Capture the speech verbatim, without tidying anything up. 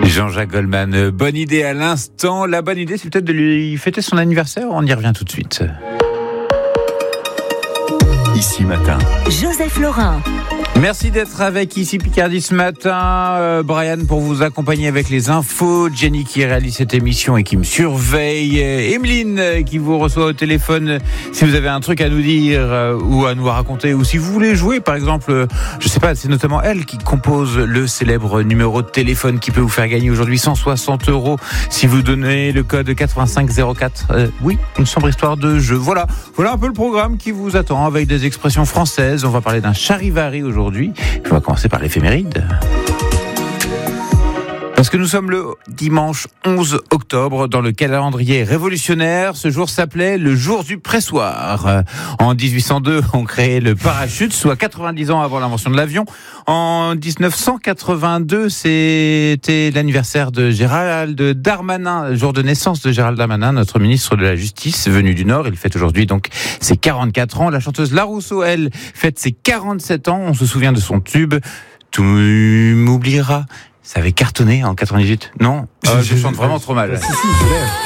Jean-Jacques Goldman, bonne idée à l'instant. La bonne idée, c'est peut-être de lui fêter son anniversaire. On y revient tout de suite. Ici Matin. Joseph Laurin. Merci d'être avec Ici Picardie ce matin. Euh, Brian pour vous accompagner avec les infos. Jenny qui réalise cette émission et qui me surveille. Emeline euh, qui vous reçoit au téléphone si vous avez un truc à nous dire euh, ou à nous raconter. Ou si vous voulez jouer, par exemple, euh, je sais pas, c'est notamment elle qui compose le célèbre numéro de téléphone qui peut vous faire gagner aujourd'hui cent soixante euros si vous donnez le code quatre-vingt-cinq zéro quatre. Euh, oui, une sombre histoire de jeu. Voilà, voilà un peu le programme qui vous attend avec des expressions françaises. On va parler d'un charivari aujourd'hui. On va commencer par l'éphéméride. Parce que nous sommes le dimanche onze octobre dans le calendrier révolutionnaire. Ce jour s'appelait le jour du pressoir. En dix-huit cent deux, on créait le parachute, soit quatre-vingt-dix ans avant l'invention de l'avion. En dix-neuf cent quatre-vingt-deux, c'était l'anniversaire de Gérald Darmanin, jour de naissance de Gérald Darmanin, notre ministre de la Justice, venu du Nord. Il fête aujourd'hui donc ses quarante-quatre ans. La chanteuse La Rousseau, elle, fête ses quarante-sept ans. On se souvient de son tube « Tu m'oublieras ». Ça avait cartonné en quatre-vingt-dix-huit. Non, euh, je chante vraiment trop mal. Si, si,